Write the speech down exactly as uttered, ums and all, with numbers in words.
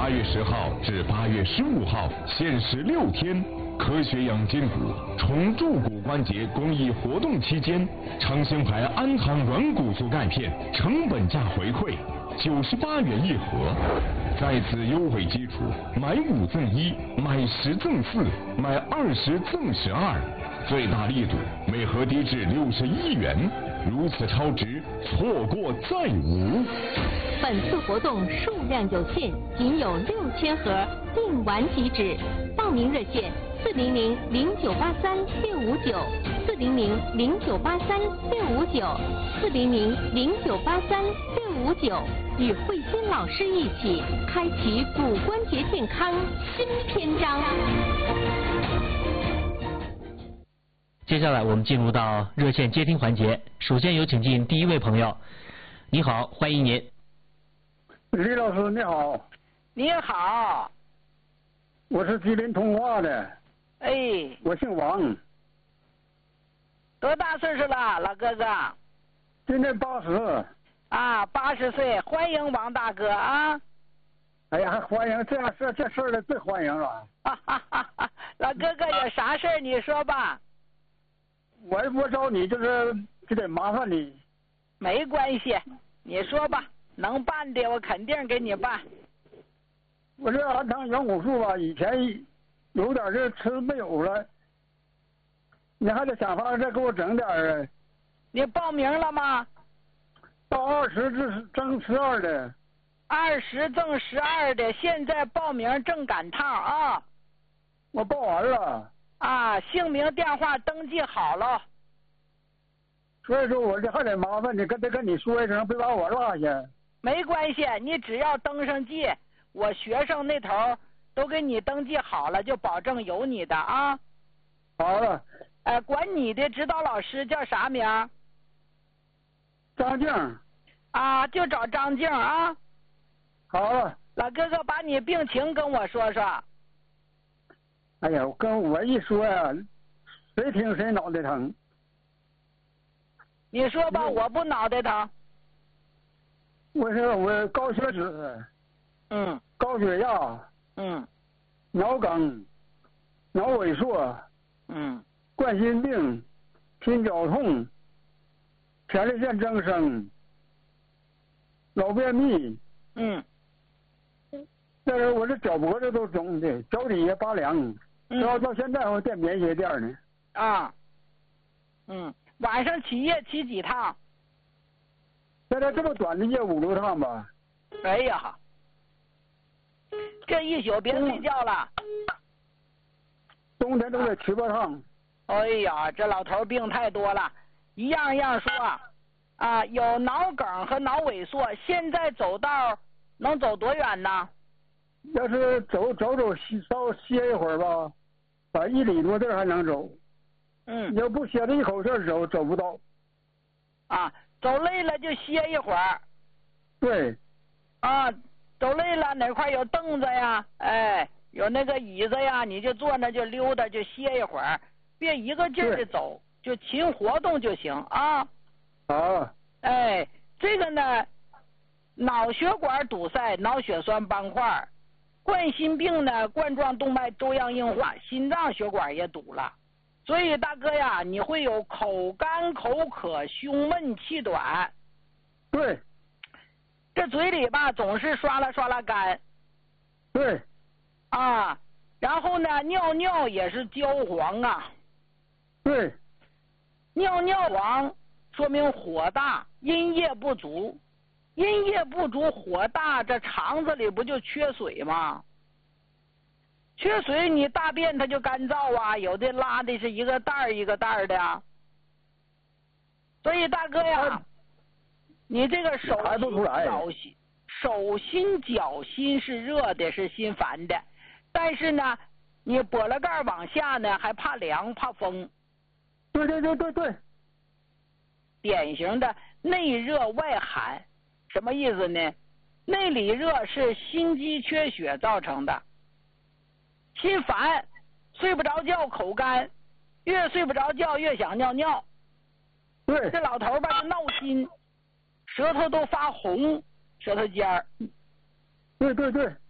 八月十号至八月十五号，限时六天。科学养筋骨、重铸骨关节公益活动期间，长兴牌安堂软骨素钙片成本价回馈，九十八元一盒。在此优惠基础，买五赠一，买十赠四，买二十赠十二，最大力度，每盒低至六十一元。如此超值，错过再无。 本次活动数量有限，仅有六千盒，订完即止。报名热线：四零零零九八三六五九，四零零零九八三六五九，四零零零九八三六五九。与慧心老师一起开启骨关节健康新篇章。 接下来我们进入到热线接听环节，首先有请进第一位朋友。你好，欢迎您。 李老师你好。 你好。 我是吉林通化的。 哎。 我姓王。 多大岁数了，老哥哥？ 今年八十。 啊，八十岁，欢迎王大哥啊！ 哎呀，欢迎，这样事这事儿的最欢迎了。 哈哈哈哈！老哥哥有啥事儿你说吧。 我也不找你，就是就得麻烦你。 没关系，你说吧，能办的我肯定给你办。 我这安堂软骨素吧，以前有点这吃没有了，你还得想法再给我整点儿。 你报名了吗？ 到二十至挣十二的， 二十挣十二的，现在报名正赶趟啊！ 我报完了啊，姓名电话登记好了。 所以说我这还得麻烦你，跟得跟你说一声，别把我落下。 没关系，你只要登上记，我学生那头都给你登记好了，就保证有你的啊。 好了。 呃，管你的指导老师叫啥名？ 张静。 啊，就找张静啊。 好了。 老哥哥，把你病情跟我说说。 哎呀，跟我一说呀，谁听谁脑袋疼。 你说吧，我不脑袋疼。 我说我高血脂。 嗯。 高血压。 嗯。 脑梗。脑萎缩。 嗯。 冠心病。心绞痛。前列腺增生，老便秘， 嗯， 但是我这脚脖子都肿的，脚底下拔凉， 嗯， 到到现在我垫棉鞋垫呢。 啊，嗯，晚上起夜起几趟？ 现在这么短的夜五六趟吧。 哎呀，这一宿别睡觉了。 冬天都得七八趟。 哎呀，这老头病太多了。一样一样说，啊，有脑梗和脑萎缩，现在走道能走多远呢？ 要是走走走歇稍微歇一会儿吧，把一里多地还能走。 嗯。 要不歇着一口气走走不到。 啊，走累了就歇一会儿。 对。 啊，走累了哪块有凳子呀？哎，有那个椅子呀，你就坐那就溜达就歇一会儿，别一个劲儿的走。就勤活动就行啊。 啊。 哎，这个呢，脑血管堵塞、脑血栓斑块，冠心病呢，冠状动脉粥样硬化，心脏血管也堵了。所以大哥呀，你会有口干、口渴、胸闷、气短。 对。 这嘴里吧总是刷啦刷啦干。 对。 啊，然后呢，尿尿也是焦黄啊。 对。 尿尿黄说明火大，阴液不足，阴液不足火大，这肠子里不就缺水吗？缺水你大便它就干燥啊，有的拉的是一个袋儿一个袋儿的啊。所以大哥呀，你这个手心脚心手心脚心是热的，是心烦的，但是呢，你拨了盖往下呢，还怕凉怕风。 对对对对对， 典型的内热外寒，什么意思呢？内里热是心肌缺血造成的，心烦，睡不着觉，口干，越睡不着觉越想尿尿。 对， 这老头吧就闹心，舌头都发红，舌头尖儿。 对对对，